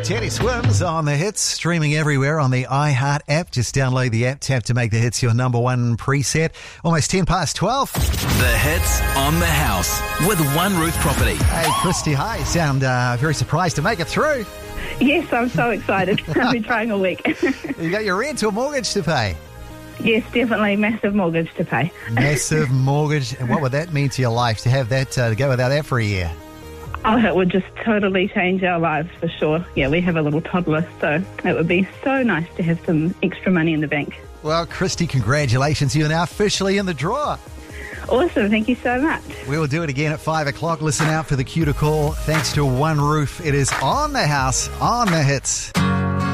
Teddy Swims on the hits, streaming everywhere on the iHeart app. Just download the app, tap to make the hits your number one preset. Almost 10 past 12. The hits on the house with One Roof Property. Hey, Christy, hi. You sound very surprised to make it through. Yes, I'm so excited. I've been trying a week. You got your rent or mortgage to pay? Yes, definitely massive mortgage to pay. Massive mortgage. And what would that mean to your life to have that, to go without that for a year? Oh, it would just totally change our lives for sure. Yeah, we have a little toddler, so it would be so nice to have some extra money in the bank. Well, Christy, congratulations. You're now officially in the draw. Awesome. Thank you so much. We will do it again at 5 o'clock. Listen out for the cue to call. Thanks to One Roof. It is on the house, on the hits.